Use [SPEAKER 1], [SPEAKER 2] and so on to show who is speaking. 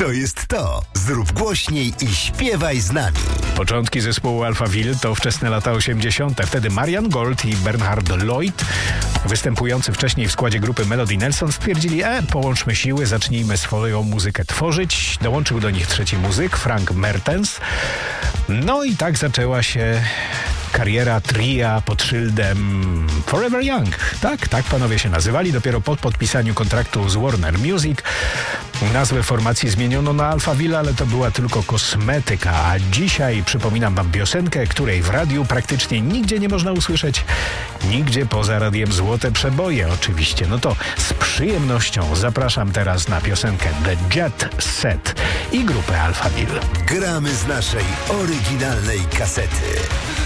[SPEAKER 1] To jest to. Zrób głośniej i śpiewaj z nami.
[SPEAKER 2] Początki zespołu Alphaville to wczesne lata 80. Wtedy Marian Gold i Bernhard Lloyd, występujący wcześniej w składzie grupy Melody Nelson, stwierdzili, połączmy siły, zacznijmy swoją muzykę tworzyć. Dołączył do nich trzeci muzyk, Frank Mertens. No i tak zaczęła się kariera tria pod szyldem Forever Young. Tak panowie się nazywali. Dopiero po podpisaniu kontraktu z Warner Music nazwę formacji zmieniono na Alphaville, ale to była tylko kosmetyka. A dzisiaj przypominam wam piosenkę, której w radiu praktycznie nigdzie nie można usłyszeć. Nigdzie poza radiem Złote Przeboje oczywiście. No to z przyjemnością zapraszam teraz na piosenkę The Jet Set i grupę Alphaville.
[SPEAKER 1] Gramy z naszej oryginalnej kasety.